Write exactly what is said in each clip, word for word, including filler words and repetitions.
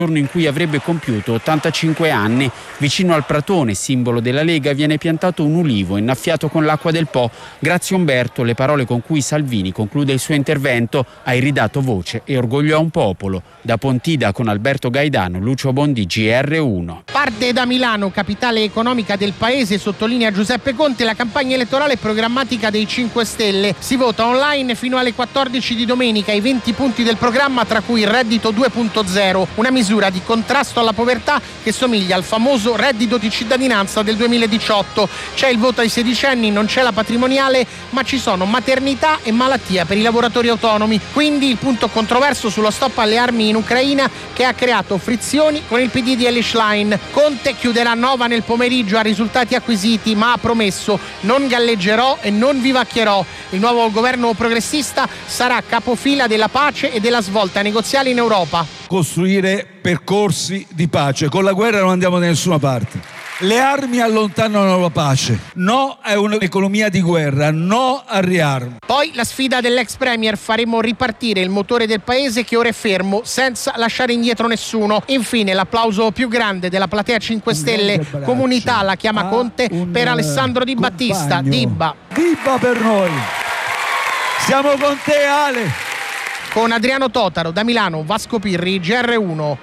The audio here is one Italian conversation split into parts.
giorno in cui avrebbe compiuto ottantacinque anni. Vicino al pratone, simbolo della Lega, viene piantato un ulivo innaffiato con l'acqua del Po. Grazie Umberto, le parole con cui Salvini conclude il suo intervento: hai ridato voce e orgoglio a un popolo. Da Pontida con Alberto Gaidano, Lucio Bondi, G R uno. Parte da Milano, capitale economica del paese, sottolinea Giuseppe Conte, la campagna elettorale programmatica dei cinque Stelle. Si vota online fino alle quattordici di domenica, i venti punti del programma, tra cui il reddito due punto zero, una misura di contrasto alla povertà che somiglia al famoso reddito di cittadinanza del duemiladiciotto. C'è il voto ai sedicenni, non c'è la patrimoniale, ma ci sono maternità e malattia per i lavoratori autonomi. Quindi il punto controverso sullo stop alle armi in Ucraina, che ha creato frizioni con il P D di Elly Schlein. Conte chiuderà Nova nel pomeriggio a risultati acquisiti, ma ha promesso: non galleggerò e non vivacchierò. Il nuovo governo progressista sarà capofila della pace e della svolta negoziale in Europa. Costruire percorsi di pace. Con la guerra non andiamo da nessuna parte. Le armi allontanano la pace. No a un'economia di guerra, no al riarmo. Poi la sfida dell'ex premier: faremo ripartire il motore del paese che ora è fermo, senza lasciare indietro nessuno. Infine l'applauso più grande della platea cinque Stelle, comunità la chiama Conte, per Alessandro Di Battista. Dibba. Dibba per noi. Siamo con te, Ale. Con Adriano Totaro, da Milano, Vasco Pirri, G R uno.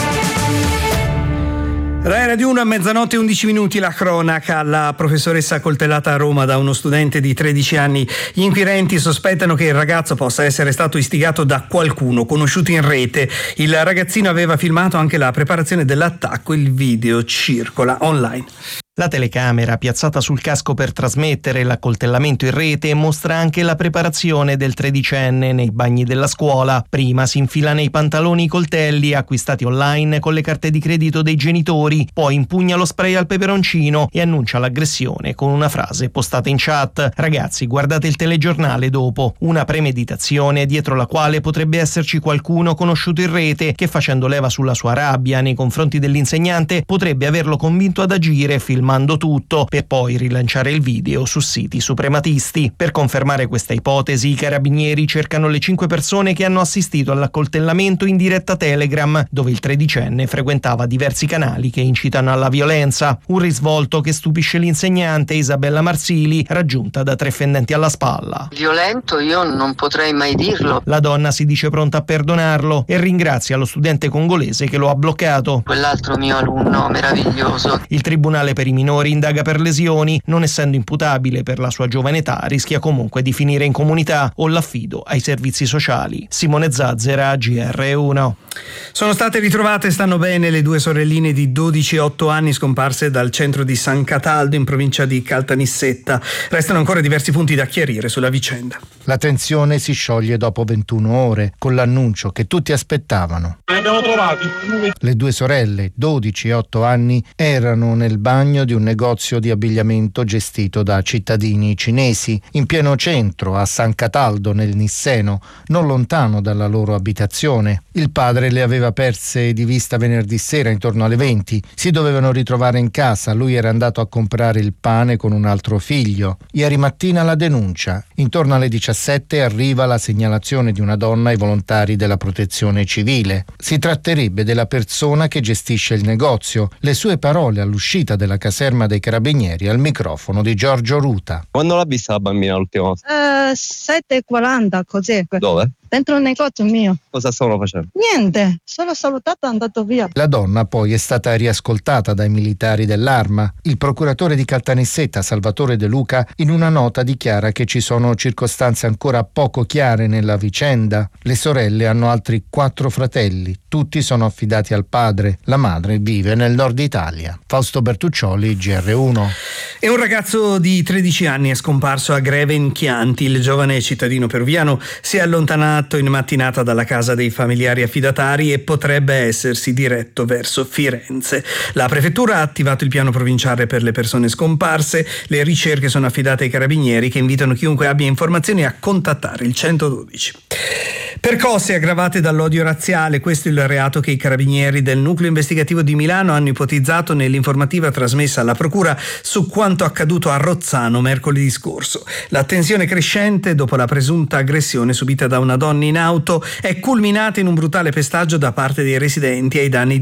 Rai Radio uno a mezzanotte e undici minuti, la cronaca. La professoressa accoltellata a Roma da uno studente di tredici anni. Gli inquirenti sospettano che il ragazzo possa essere stato istigato da qualcuno conosciuto in rete. Il ragazzino aveva filmato anche la preparazione dell'attacco, il video circola online. La telecamera piazzata sul casco per trasmettere l'accoltellamento in rete mostra anche la preparazione del tredicenne nei bagni della scuola. Prima si infila nei pantaloni i coltelli acquistati online con le carte di credito dei genitori, poi impugna lo spray al peperoncino e annuncia l'aggressione con una frase postata in chat: ragazzi, guardate il telegiornale dopo. Una premeditazione dietro la quale potrebbe esserci qualcuno conosciuto in rete che, facendo leva sulla sua rabbia nei confronti dell'insegnante, potrebbe averlo convinto ad agire filmando tutto per poi rilanciare il video su siti suprematisti. Per confermare questa ipotesi, i carabinieri cercano le cinque persone che hanno assistito all'accoltellamento in diretta Telegram, dove il tredicenne frequentava diversi canali che incitano alla violenza. Un risvolto che stupisce l'insegnante Isabella Marsili, raggiunta da tre fendenti alla spalla. Violento io non potrei mai dirlo. La donna si dice pronta a perdonarlo e ringrazia lo studente congolese che lo ha bloccato. Quell'altro mio alunno meraviglioso. Il tribunale per i minori indaga per lesioni, non essendo imputabile per la sua giovane età, rischia comunque di finire in comunità o l'affido ai servizi sociali. Simone Zazzera, G R uno. Sono state ritrovate, stanno bene, le due sorelline di dodici e otto anni scomparse dal centro di San Cataldo in provincia di Caltanissetta. Restano ancora diversi punti da chiarire sulla vicenda. La tensione si scioglie dopo ventuno ore con l'annuncio che tutti aspettavano. Le abbiamo trovati. Le due sorelle, dodici e otto anni, erano nel bagno di un negozio di abbigliamento gestito da cittadini cinesi, in pieno centro, a San Cataldo, nel Nisseno, non lontano dalla loro abitazione. Il padre le aveva perse di vista venerdì sera intorno alle venti. Si dovevano ritrovare in casa, lui era andato a comprare il pane con un altro figlio. Ieri mattina la denuncia. Intorno alle diciassette arriva la segnalazione di una donna ai volontari della protezione civile. Si tratterebbe della persona che gestisce il negozio. Le sue parole all'uscita della caserma dei carabinieri al microfono di Giorgio Ruta. Quando l'ha vista la bambina l'ultima volta? Uh, sette e quaranta, così. Dove? Dentro il negozio mio. Cosa stavano facendo? Niente, solo salutato e andato via. La donna poi è stata riascoltata dai militari dell'Arma. Il procuratore di Caltanissetta, Salvatore De Luca, in una nota dichiara che ci sono circostanze ancora poco chiare nella vicenda. Le sorelle hanno altri quattro fratelli, tutti sono affidati al padre. La madre vive nel nord Italia. Fausto Bertuccioli, G R uno. E un ragazzo di tredici anni è scomparso a Greve in Chianti. Il giovane cittadino peruviano si è allontanato in mattinata dalla casa dei familiari affidatari e potrebbe essersi diretto verso Firenze. La prefettura ha attivato il piano provinciale per le persone scomparse. Le ricerche sono affidate ai carabinieri, che invitano chiunque abbia informazioni a contattare il centododici. Percosse aggravate dall'odio razziale, questo è il reato che i carabinieri del nucleo investigativo di Milano hanno ipotizzato nell'informativa trasmessa alla procura su quanto accaduto a Rozzano mercoledì scorso. La tensione crescente dopo la presunta aggressione subita da una donna in auto è culminata in un brutale pestaggio da parte dei residenti ai danni